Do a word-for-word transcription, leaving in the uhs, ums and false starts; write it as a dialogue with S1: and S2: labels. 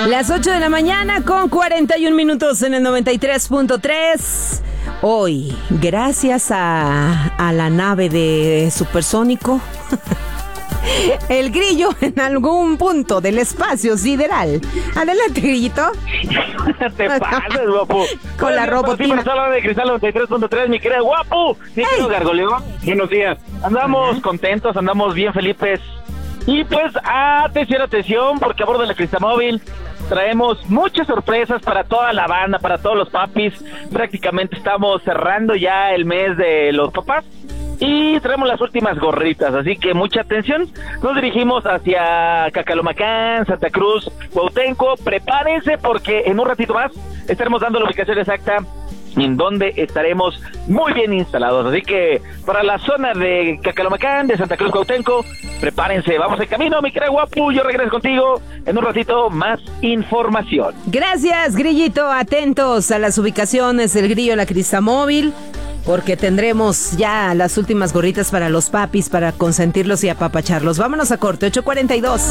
S1: Las ocho de la mañana con cuarenta y un minutos en el noventa y tres punto tres. Hoy, gracias a, a la nave de Supersónico, el grillo en algún punto del espacio sideral. Adelante, grillito.
S2: Te pasas, guapo.
S1: Con la robotina.
S2: Sala de Cristal noventa y tres punto tres, mi querido guapo. Mi querido Gargoleón. Buenos días. Andamos Ajá. contentos, andamos bien felices. Y pues, atención, atención, porque a bordo de la Cristamóvil traemos muchas sorpresas para toda la banda, para todos los papis. Prácticamente estamos cerrando ya el mes de los papás y traemos las últimas gorritas, así que mucha atención. Nos dirigimos hacia Cacalomacán, Santa Cruz, Cuauhtémoc. Prepárense porque en un ratito más estaremos dando la ubicación exacta en donde estaremos muy bien instalados. Así que para la zona de Cacalomacán, de Santa Cruz, Cuauhtémoc, prepárense, vamos en camino, mi querido guapo. Yo regreso contigo en un ratito, más información.
S1: Gracias, grillito, atentos a las ubicaciones del grillo de la Cristamóvil, porque tendremos ya las últimas gorritas para los papis, para consentirlos y apapacharlos. Vámonos a corte, ocho cuarenta y dos.